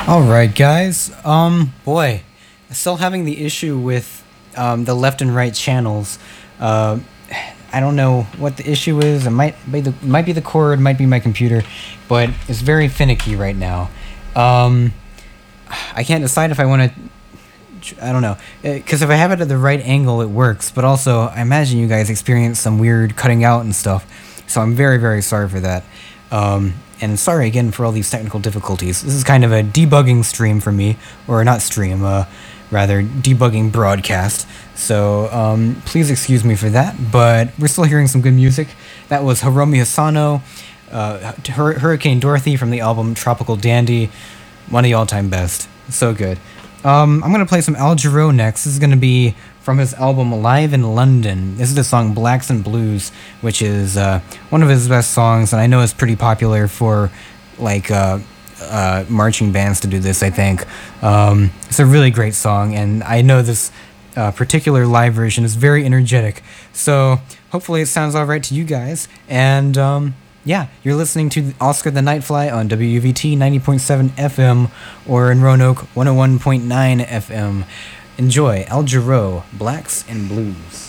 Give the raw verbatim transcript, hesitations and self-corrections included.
All right, guys. Um, boy, still having the issue with um, the left and right channels. Uh, I don't know what the issue is. It might be the might be the cord, might be my computer, but it's very finicky right now. Um, I can't decide if I want to. I don't know, because if I have it at the right angle, it works. But also, I imagine you guys experience some weird cutting out and stuff. So I'm very, very sorry for that. Um, and sorry again for all these technical difficulties. This is kind of a debugging stream for me, or not stream, uh, rather debugging broadcast. So um, please excuse me for that. But we're still hearing some good music. That was Hiromi Asano, uh, Hur- Hurricane Dorothy from the album Tropical Dandy, one of the all-time best. So good. Um, I'm gonna play some Al Jarreau next. This is gonna be from his album Live in London. This is the song Blacks and Blues, which is uh, one of his best songs, and I know it's pretty popular for like uh, uh, marching bands to do this, I think. Um, it's a really great song, and I know this uh, particular live version is very energetic. So hopefully it sounds alright to you guys, and um, yeah, you're listening to Oscar the Nightfly on W U V T ninety point seven F M or in Roanoke one oh one point nine F M. Enjoy Al Jarreau, Blacks and Blues.